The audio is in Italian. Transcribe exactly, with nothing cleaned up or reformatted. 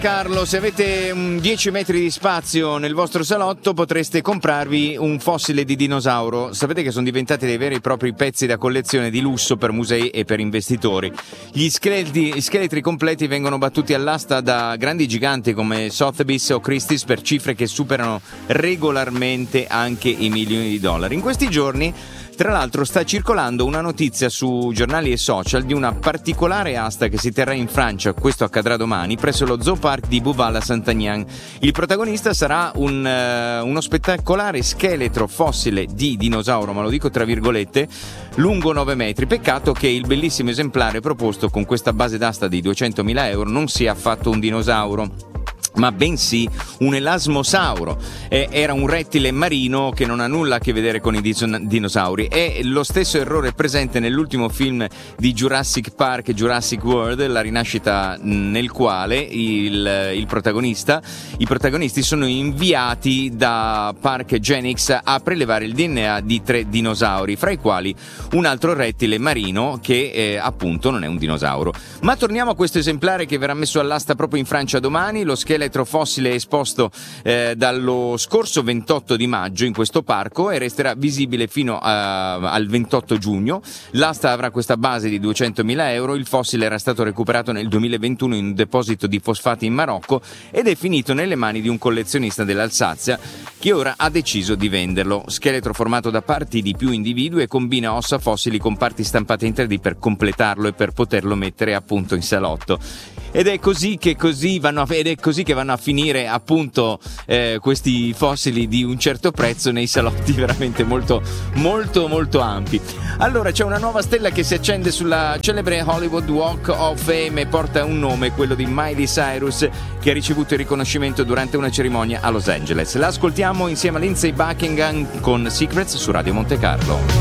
Carlo, se avete dieci metri di spazio nel vostro salotto potreste comprarvi un fossile di dinosauro. Sapete che sono diventati dei veri e propri pezzi da collezione di lusso per musei e per investitori. Gli scheletri, scheletri completi vengono battuti all'asta da grandi giganti come Sotheby's o Christie's per cifre che superano regolarmente anche i milioni di dollari. In questi giorni, tra l'altro, sta circolando una notizia su giornali e social di una particolare asta che si terrà in Francia, questo accadrà domani, presso lo Zoo Park di Beauval-Saint-Aignan. Il protagonista sarà un, uh, uno spettacolare scheletro fossile di dinosauro, ma lo dico tra virgolette, lungo nove metri. Peccato che il bellissimo esemplare proposto con questa base d'asta di duecentomila euro non sia affatto un dinosauro, ma bensì un elasmosauro. Eh, era un rettile marino che non ha nulla a che vedere con i dinosauri. È lo stesso errore presente nell'ultimo film di Jurassic Park, Jurassic World, la rinascita, nel quale il, il protagonista i protagonisti sono inviati da Park Genix a prelevare il D N A di tre dinosauri, fra i quali un altro rettile marino che eh, appunto non è un dinosauro. Ma torniamo a questo esemplare che verrà messo all'asta proprio in Francia domani. Lo scheletro fossile è esposto eh, dallo scorso ventotto di maggio in questo parco e resterà visibile fino a, al ventotto giugno. L'asta avrà questa base di duecentomila euro. Il fossile era stato recuperato nel duemilaventuno in un deposito di fosfati in Marocco ed è finito nelle mani di un collezionista dell'Alsazia che ora ha deciso di venderlo. Scheletro formato da parti di più individui e combina ossa fossili con parti stampate in tre D per completarlo e per poterlo mettere appunto in salotto. Ed è così che così vanno a, ed è così che vanno a finire appunto eh, questi fossili di un certo prezzo nei salotti veramente molto molto molto ampi. Allora, c'è una nuova stella che si accende sulla celebre Hollywood Walk of Fame e porta un nome, quello di Miley Cyrus, che ha ricevuto il riconoscimento durante una cerimonia a Los Angeles. La ascoltiamo insieme a Lindsey Buckingham con Secrets su Radio Monte Carlo.